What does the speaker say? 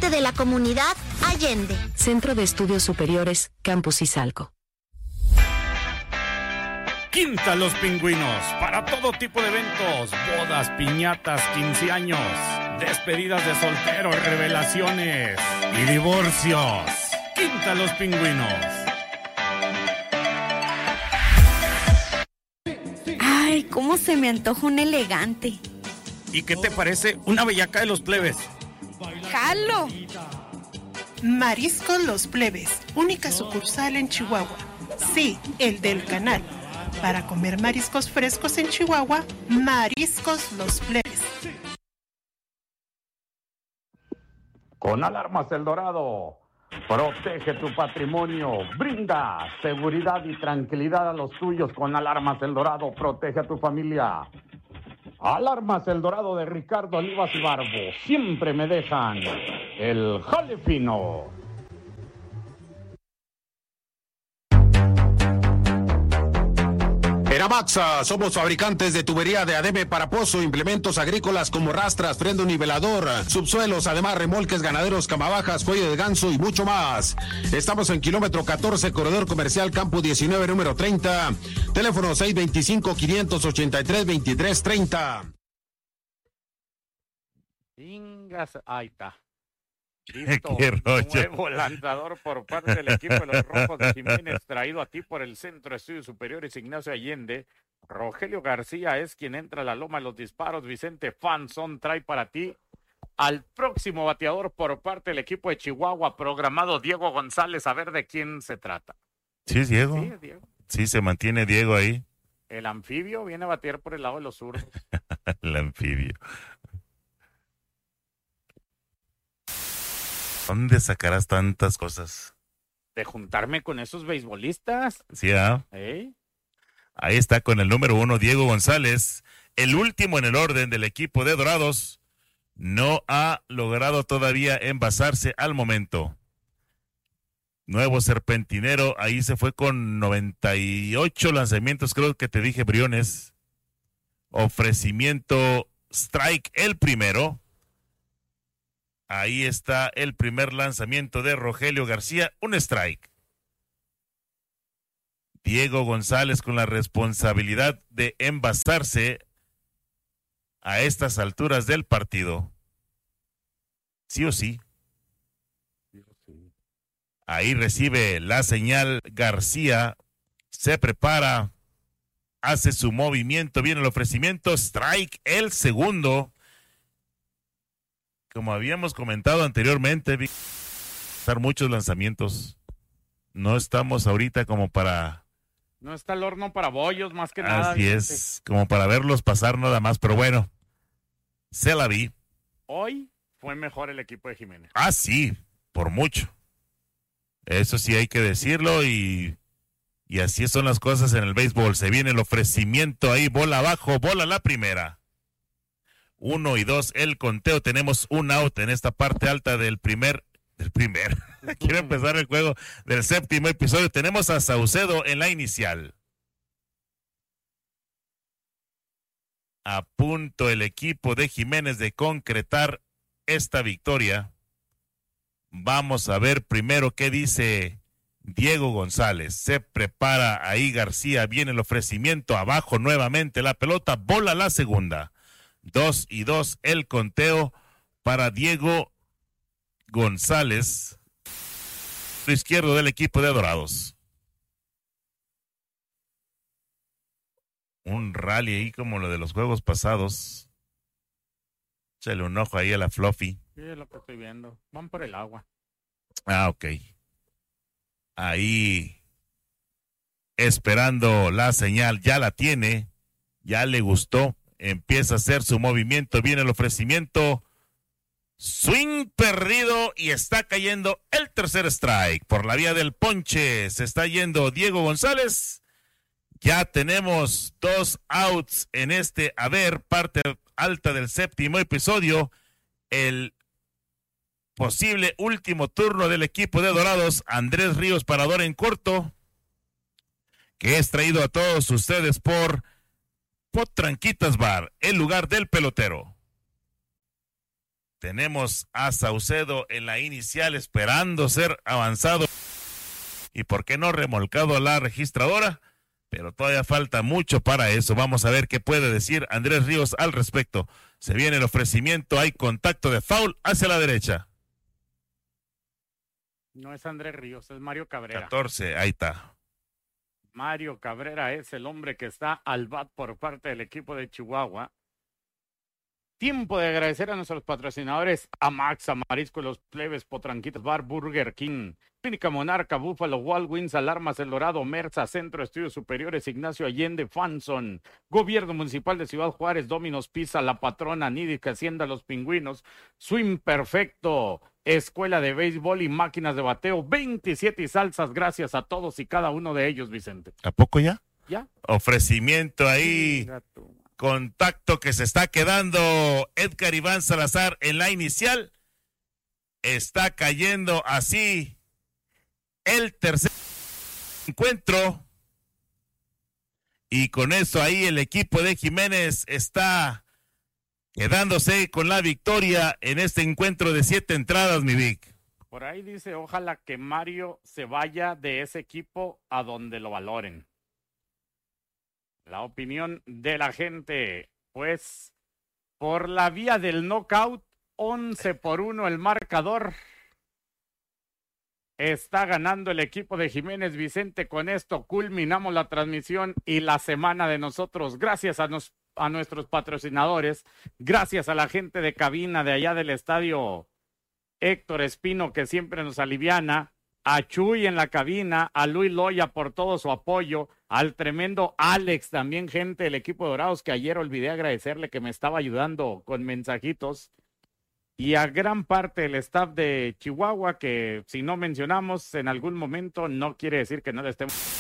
parte de la comunidad Allende. Centro de Estudios Superiores, Campus Izalco. Quinta Los Pingüinos, para todo tipo de eventos, bodas, piñatas, 15 años, despedidas de solteros, revelaciones y divorcios. Quinta Los Pingüinos. Ay, cómo se me antoja un elegante. ¿Y qué te parece una bellaca de los plebes? ¡Jalo! Mariscos Los Plebes, única sucursal en Chihuahua. Sí, el del canal. Para comer mariscos frescos en Chihuahua, Mariscos Los Plebes. Con Alarmas El Dorado, protege tu patrimonio, brinda seguridad y tranquilidad a los tuyos. Con Alarmas El Dorado, protege a tu familia. Alarmas El Dorado de Ricardo Olivas y Barbo, siempre me dejan el jale fino. Eramaxa, somos fabricantes de tubería de ADM para pozo, implementos agrícolas como rastras, freno nivelador, subsuelos, además remolques ganaderos, camabajas, cuello de ganso y mucho más. Estamos en kilómetro 14, corredor comercial Campo 19, número 30, teléfono 625-583-2330. Ahí está. Listo. Qué rollo. Nuevo lanzador por parte del equipo de los Rojos de Jiménez, traído a ti por el Centro de Estudios Superiores Ignacio Allende. Rogelio García es quien entra a la loma de los disparos. Vicente Fanson trae para ti al próximo bateador por parte del equipo de Chihuahua, programado Diego González. A ver de quién se trata. ¿Sí es Diego? Sí, es Diego. Sí, se mantiene Diego ahí. El anfibio viene a batear por el lado de los zurdos. El anfibio. ¿Dónde sacarás tantas cosas? De juntarme con esos beisbolistas. Sí, ¿ah? ¿Eh? Ahí está con el número 1, Diego González. El último en el orden del equipo de Dorados. No ha logrado todavía envasarse al momento. Nuevo serpentinero, ahí se fue con 98 lanzamientos, creo que te dije, Briones. Ofrecimiento strike, el primero. Ahí está el primer lanzamiento de Rogelio García, un strike. Diego González con la responsabilidad de envasarse a estas alturas del partido. Sí o sí. Ahí recibe la señal García, se prepara, hace su movimiento, viene el ofrecimiento, strike, el segundo. Como habíamos comentado anteriormente, estar muchos lanzamientos. No estamos ahorita como para... No está el horno para bollos, más que nada. Así es, como para verlos pasar nada más, pero bueno, se la vi. Hoy fue mejor el equipo de Jiménez. Ah, sí, por mucho. Eso sí hay que decirlo y así son las cosas en el béisbol. Se viene el ofrecimiento ahí, bola abajo, bola la primera. 1 y 2 el conteo, tenemos un out en esta parte alta del primer, quiero empezar el juego del séptimo episodio. Tenemos a Saucedo en la inicial. A punto el equipo de Jiménez de concretar esta victoria. Vamos a ver primero qué dice Diego González. Se prepara ahí García, viene el ofrecimiento, abajo nuevamente la pelota, bola la segunda. 2 y 2 el conteo para Diego González, izquierdo del equipo de Dorados. Un rally ahí como lo de los juegos pasados. Échale un ojo ahí a la Fluffy. Sí, es lo que estoy viendo. Van por el agua. Ah, ok. Ahí esperando la señal, ya la tiene, ya le gustó. Empieza a hacer su movimiento, viene el ofrecimiento, swing perdido y está cayendo el tercer strike. Por la vía del ponche se está yendo Diego González. Ya tenemos 2 outs en este parte alta del séptimo episodio. El posible último turno del equipo de Dorados, Andrés Ríos, parador en corto, que es traído a todos ustedes por Potranquitas Bar, el lugar del pelotero. Tenemos a Saucedo en la inicial esperando ser avanzado y por qué no remolcado a la registradora, pero todavía falta mucho para eso. Vamos a ver qué puede decir Andrés Ríos al respecto. Se viene el ofrecimiento, hay contacto de foul hacia la derecha. No es Andrés Ríos, es Mario Cabrera. 14, ahí está. Mario Cabrera es el hombre que está al bat por parte del equipo de Chihuahua. Tiempo de agradecer a nuestros patrocinadores, a Max, a Marisco, Los Plebes, Potranquitas Bar, Burger King, Clínica Monarca, Búfalo, Walgreens, Alarmas El Dorado, Mersa, Centro Estudios Superiores, Ignacio Allende, Fanson, Gobierno Municipal de Ciudad Juárez, Domino's Pizza, La Patrona, Nidic, Hacienda Los Pingüinos, Swim Perfecto, Escuela de Béisbol y Máquinas de Bateo, 27 y salsas, gracias a todos y cada uno de ellos, Vicente. ¿A poco ya? ¿Ya? Ofrecimiento ahí. Contacto que se está quedando Edgar Iván Salazar en la inicial. Está cayendo así el tercer encuentro. Y con eso ahí el equipo de Jiménez está quedándose con la victoria en este encuentro de 7 entradas, mi Vic. Por ahí dice, ojalá que Mario se vaya de ese equipo a donde lo valoren. La opinión de la gente, pues, por la vía del knockout, 11-1 el marcador. Está ganando el equipo de Jiménez Vicente. Con esto culminamos la transmisión y la semana de nosotros. Gracias a nuestros patrocinadores, gracias a la gente de cabina de allá del estadio Héctor Espino, que siempre nos aliviana, a Chuy en la cabina, a Luis Loya por todo su apoyo, al tremendo Alex, también gente del equipo de Dorados, que ayer olvidé agradecerle que me estaba ayudando con mensajitos, y a gran parte del staff de Chihuahua, que si no mencionamos en algún momento, no quiere decir que no le estemos